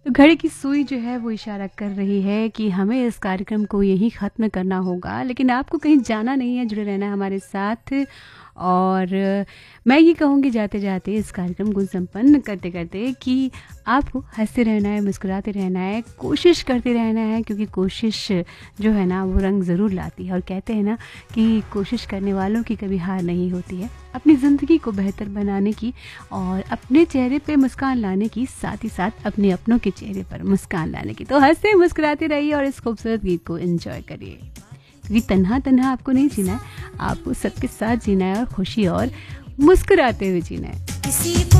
तो घड़ी की सुई जो है वो इशारा कर रही है कि हमें इस कार्यक्रम को यहीं ख़त्म करना होगा, लेकिन आपको कहीं जाना नहीं है, जुड़े रहना है हमारे साथ। और मैं ये कहूँगी जाते-जाते इस कार्यक्रम को संपन्न करते-करते कि आपको हँसते रहना है, मुस्कुराते रहना है, कोशिश करते रहना है, क्योंकि कोशिश जो है ना वो रंग ज़रूर लाती है। और कहते हैं ना कि कोशिश करने वालों की कभी हार नहीं होती है। अपनी ज़िंदगी को बेहतर बनाने की और अपने चेहरे पे मुस्कान लाने की, साथ ही साथ अपने अपनों के चेहरे पर मुस्कान लाने की। तो हँसते मुस्कुराते रहिए और इस खूबसूरत गीत को एंजॉय करिए, क्योंकि तन्हा तन्हा आपको नहीं जीना है, आपको सबके साथ जीना है और खुशी और मुस्कुराते हुए जीना है। किसी